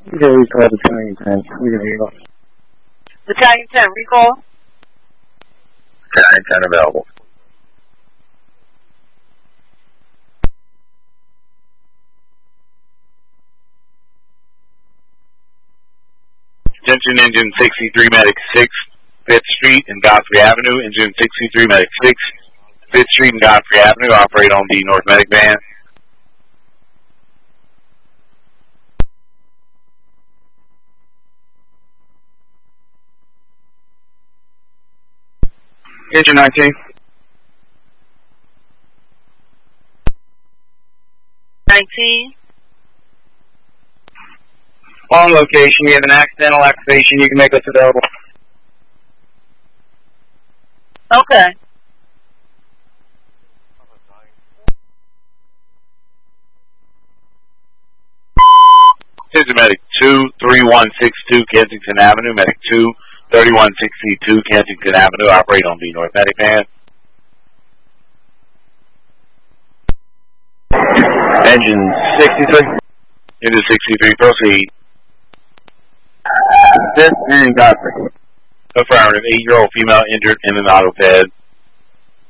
Yeah, we called Battalion 10. We can hear you. Battalion 10, recall. Battalion 10 available. Attention, Engine 63, Medic 6, 5th Street and Godfrey Avenue. Engine 63, Medic 6, 5th Street and Godfrey Avenue. Operate on the North Medic Band. Engine 19. 19. On location, we have an accidental activation. You can make us available. Okay. Attention, Medic 2, 3162 Kensington Avenue. Medic 2, 3162 Kensington Avenue. Operate on the North Medic Band. Engine 63. Engine 63, proceed. This and Godfrey. Affirmative. 8-year-old female injured in an auto bed.